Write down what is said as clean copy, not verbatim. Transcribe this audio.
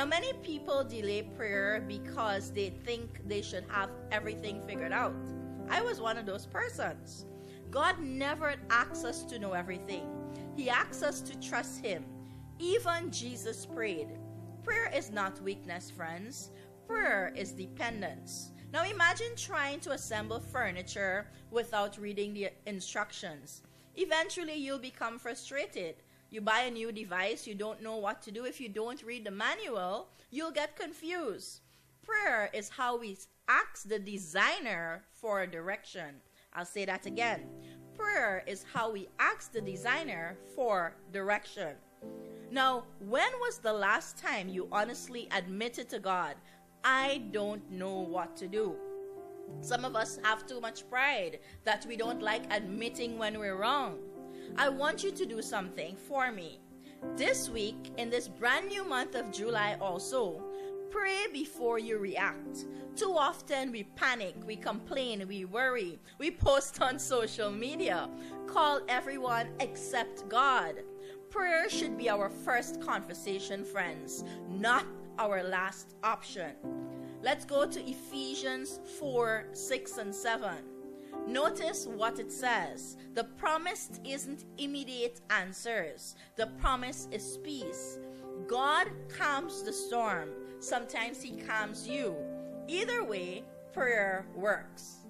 Now, many people delay prayer because they think they should have everything figured out. I was one of those persons. God never asks us to know everything. He asks us to trust Him. Even Jesus prayed. Prayer is not weakness, friends. Prayer is dependence. Now imagine trying to assemble furniture without reading the instructions. Eventually you'll become frustrated. You buy a new device, you don't know what to do. If you don't read the manual, you'll get confused. Prayer is how we ask the designer for direction. I'll say that again. Prayer is how we ask the designer for direction. Now, when was the last time you honestly admitted to God, I don't know what to do? Some of us have too much pride that we don't like admitting when we're wrong. I want you to do something for me. This week, in this brand new month of July also, pray before you react. Too often we panic, we complain, we worry, we post on social media, call everyone except God. Prayer should be our first conversation, friends, not our last option. Let's go to Ephesians 4, 6 and 7. Notice what it says. The promise isn't immediate answers. The promise is peace. God calms the storm. Sometimes He calms you. Either way, prayer works.